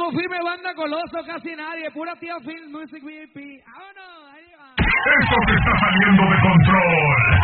Grupo Firme, Banda Coloso, Casi Nadie, pura Tía Film, Music VIP. ¡Vámonos! Ahí va. Esto se está saliendo de control.